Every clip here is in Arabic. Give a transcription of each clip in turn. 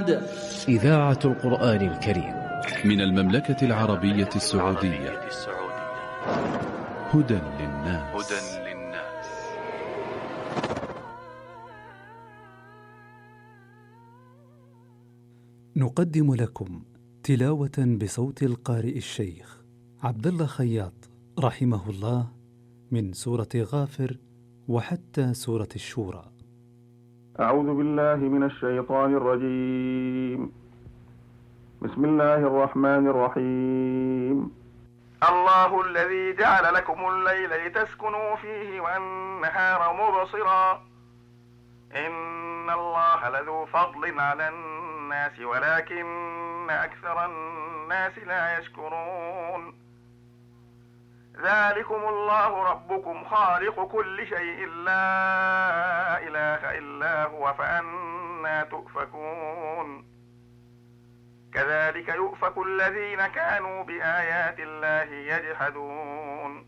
إذاعة القرآن الكريم من المملكة العربية السعودية. هدى للناس. نقدم لكم تلاوة بصوت القارئ الشيخ عبد الله خياط رحمه الله من سورة غافر وحتى سورة الشورى. أعوذ بالله من الشيطان الرجيم. بسم الله الرحمن الرحيم. الله الذي جعل لكم الليل لتسكنوا فيه والنهار مبصرا إن الله لذو فضل على الناس ولكن أكثر الناس لا يشكرون. ذلكم الله ربكم خالق كل شيء لا إله إلا هو فأنى تؤفكون. كذلك يؤفك الذين كانوا بآيات الله يجحدون.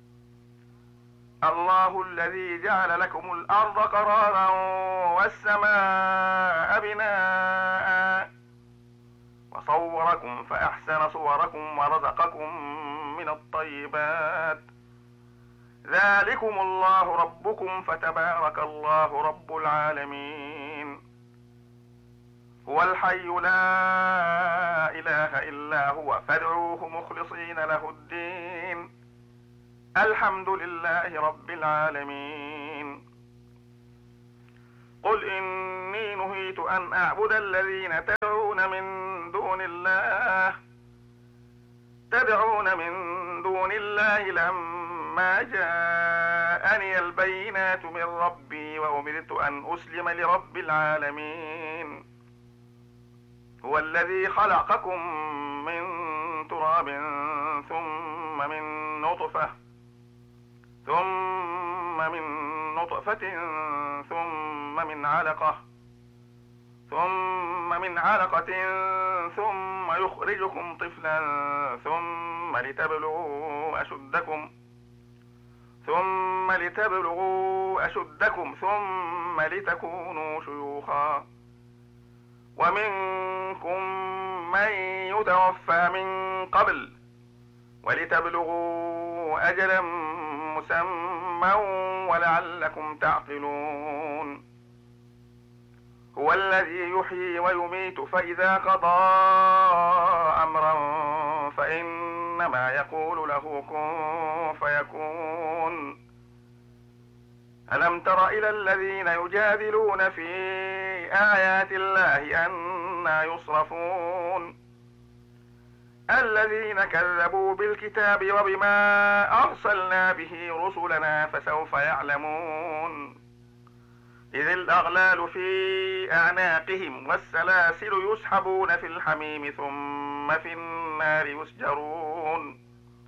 الله الذي جعل لكم الأرض قرارا والسماء بناء وصوركم فأحسن صوركم ورزقكم من الطيبات. ذلكم الله ربكم فتبارك الله رب العالمين. هو الحي لا إله إلا هو فادعوه مخلصين له الدين. الحمد لله رب العالمين. قل إني نهيت أن أعبد الذين تدعون من دون الله لما جاءني البينات من ربي وأمرت أن أسلم لرب العالمين. هو الذي خلقكم من تراب ثم من نطفة ثم من علقة ثم يخرجكم طفلا ثم لتبلغوا أشدكم ثم لتكونوا شيوخا ومنكم من يتوفى من قبل ولتبلغوا أجلا مسمى ولعلكم تعقلون. هو الذي يحيي ويميت فإذا قضى أمرا فإنما يقول له كن فيكون. ألم تر إلى الذين يجادلون في آيات الله أنى يصرفون. الذين كذبوا بالكتاب وبما أرسلنا به رسلنا فسوف يعلمون. إذ الأغلال في أعناقهم والسلاسل يسحبون في الحميم ثم في النار يسجرون.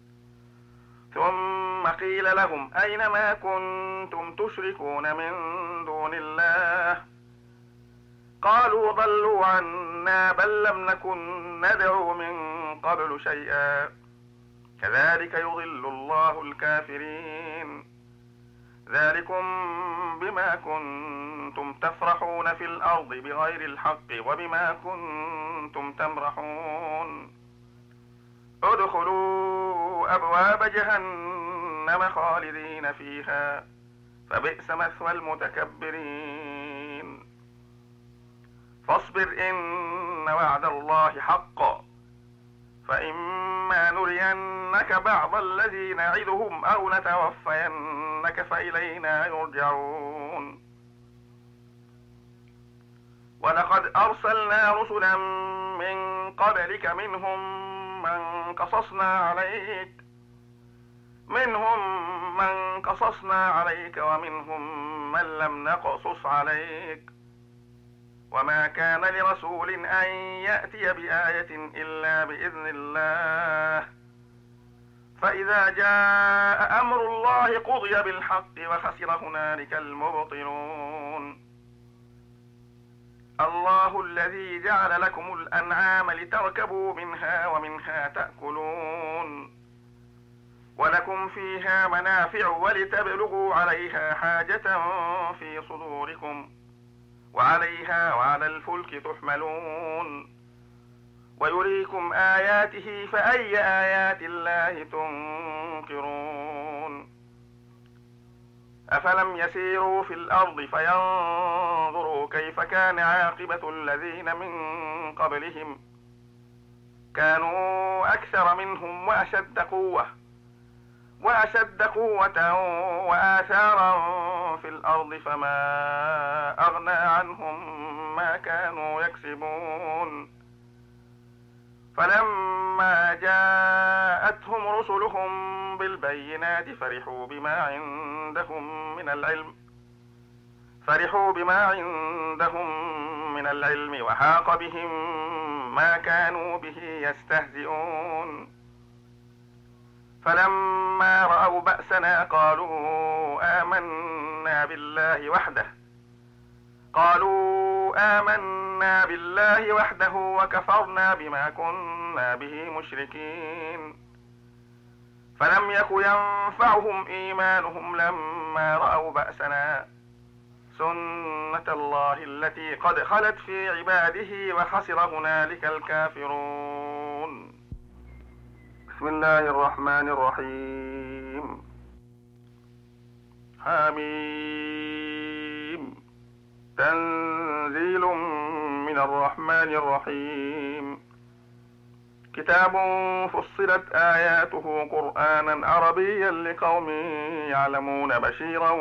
ثم قيل لهم أين ما كنتم تشركون من دون الله قالوا ضلوا عنا بل لم نكن ندعو من قبل شيئا كذلك يضل الله الكافرين. ذلكم بما كنتم تفرحون في الأرض بغير الحق وبما كنتم تمرحون. ادخلوا أبواب جهنم خالدين فيها فبئس مثوى المتكبرين. فاصبر إن وعد الله حق فإما نرينك بعض الذي نعدهم أو نتوفينك فإلينا يرجعون. ولقد أرسلنا رسلا من قبلك منهم من قصصنا عليك ومنهم من لم نقصص عليك. وما كان لرسول أن يأتي بآية إلا بإذن الله. فإذا جاء أمر الله قضي بالحق وخسر هنالك المبطلون. الله الذي جعل لكم الأنعام لتركبوا منها ومنها تأكلون ولكم فيها منافع ولتبلغوا عليها حاجة في صدوركم وعليها وعلى الفلك تحملون ويريكم آياته فأي آيات الله تنكرون أفلم يسيروا في الأرض فينظروا كيف كان عاقبة الذين من قبلهم كانوا أكثر منهم وأشد قوة وآثارا في الأرض فما أغنى عنهم ما كانوا يكسبون فلما جاءتهم رسلهم بالبينات فرحوا بما عندهم من العلم وحاق بهم ما كانوا به يستهزئون فلما رأوا بأسنا قالوا آمنا بالله وحده وكفرنا بما كنا به مشركين فلم يك ينفعهم إيمانهم لما رأوا بأسنا سنة الله التي قد خلت في عباده وخسر هنالك الكافرون. بسم الله الرحمن الرحيم. حميم. تنزيل من الرحمن الرحيم. كتاب فصلت آياته قرآنا عربيا لقوم يعلمون بشيرا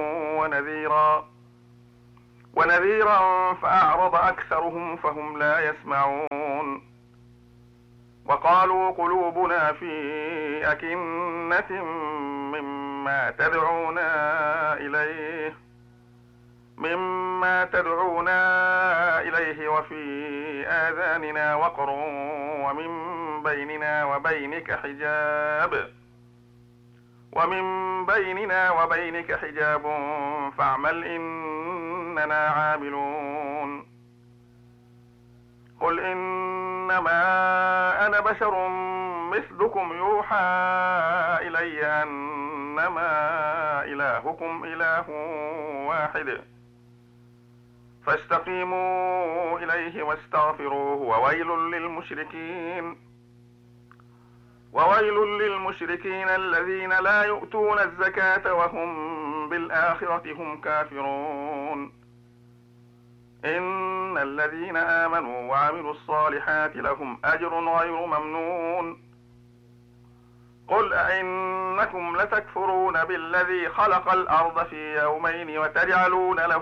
ونذيرا فأعرض أكثرهم فهم لا يسمعون وقالوا قلوبنا في أكنة مما تدعونا إليه وفي آذاننا وقر ومن بيننا وبينك حجاب فاعمل إننا عاملون. قل إنما أنا بشر مثلكم يوحى إلي أنما إلهكم إله واحد فاستقيموا إليه واستغفروه وويل للمشركين الذين لا يؤتون الزكاة وهم بالآخرة هم كافرون. إن الذين آمنوا وعملوا الصالحات لهم أجر غير ممنون. قل أئنكم لتكفرون بالذي خلق الأرض في يومين وتجعلون له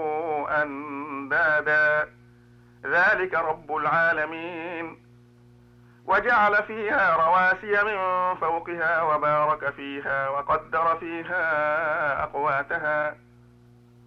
أندادا ذلك رب العالمين. وجعل فيها رواسي من فوقها وبارك فيها وقدر فيها أقواتها